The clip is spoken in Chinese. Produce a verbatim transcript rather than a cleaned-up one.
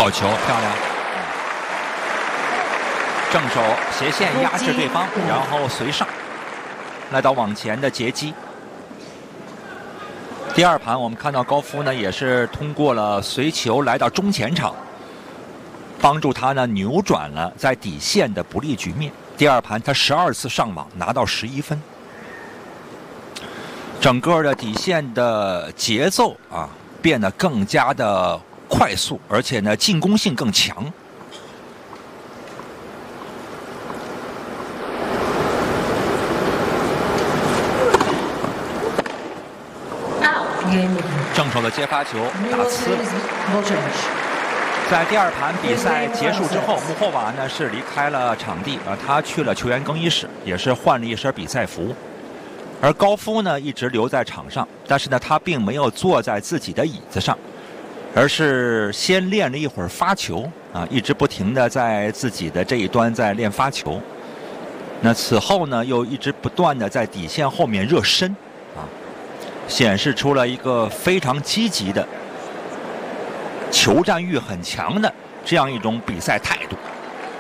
好球，漂亮！正手斜线压制对方，然后随上，来到网前的截击。第二盘我们看到高夫呢也是通过了随球来到中前场，帮助他呢扭转了在底线的不利局面。第二盘他十二次上网拿到十一分，整个的底线的节奏啊变得更加的快速，而且呢进攻性更强。正手的接发球打呲了。在第二盘比赛结束之后，穆霍瓦呢是离开了场地啊，他去了球员更衣室，也是换了一身比赛服。而高夫呢一直留在场上，但是呢他并没有坐在自己的椅子上，而是先练了一会儿发球啊，一直不停的在自己的这一端在练发球。那此后呢又一直不断的在底线后面热身啊，显示出了一个非常积极的、球战欲很强的这样一种比赛态度。